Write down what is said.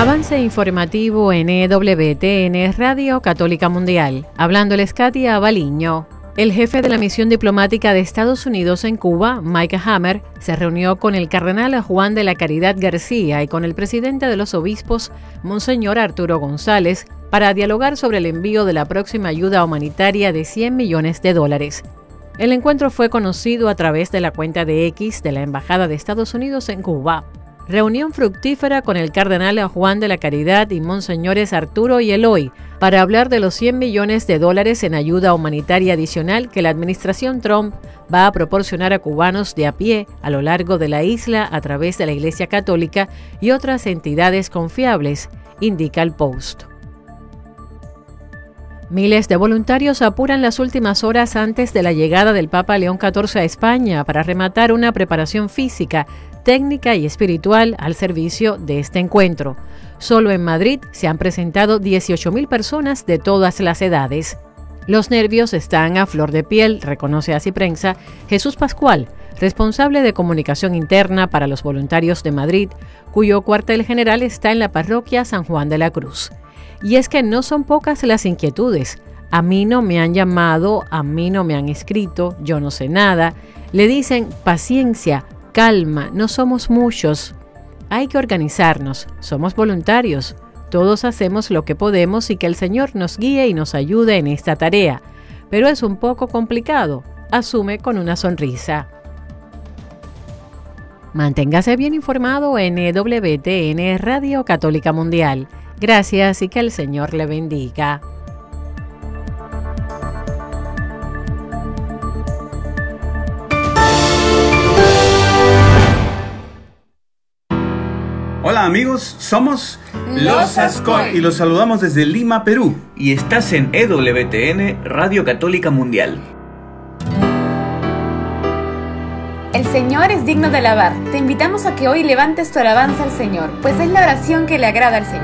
Avance informativo en EWTN Radio Católica Mundial. Hablándoles Katia Baliño. El jefe de la misión diplomática de Estados Unidos en Cuba, Mike Hammer, se reunió con el cardenal Juan de la Caridad García y con el presidente de los obispos, Monseñor Arturo González, para dialogar sobre el envío de la próxima ayuda humanitaria de $100 millones. El encuentro fue conocido a través de la cuenta de X de la Embajada de Estados Unidos en Cuba. Reunión fructífera con el cardenal Juan de la Caridad y monseñores Arturo y Eloy para hablar de los $100 millones en ayuda humanitaria adicional que la administración Trump va a proporcionar a cubanos de a pie a lo largo de la isla a través de la Iglesia Católica y otras entidades confiables, indica el Post. Miles de voluntarios apuran las últimas horas antes de la llegada del Papa León XIV a España para rematar una preparación física, técnica y espiritual al servicio de este encuentro. Solo en Madrid se han presentado 18.000 personas de todas las edades. Los nervios están a flor de piel, reconoce a Ciprensa Jesús Pascual, responsable de comunicación interna para los voluntarios de Madrid, cuyo cuartel general está en la parroquia San Juan de la Cruz. Y es que no son pocas las inquietudes. A mí no me han llamado, a mí no me han escrito, yo no sé nada. Le dicen paciencia, calma, no somos muchos. Hay que organizarnos, somos voluntarios. Todos hacemos lo que podemos y que el Señor nos guíe y nos ayude en esta tarea. Pero es un poco complicado, asume con una sonrisa. Manténgase bien informado en EWTN Radio Católica Mundial. Gracias y que el Señor le bendiga. Hola amigos, somos Los Ascoy y los saludamos desde Lima, Perú. Y estás en EWTN Radio Católica Mundial. El Señor es digno de alabar. Te invitamos a que hoy levantes tu alabanza al Señor, pues es la oración que le agrada al Señor.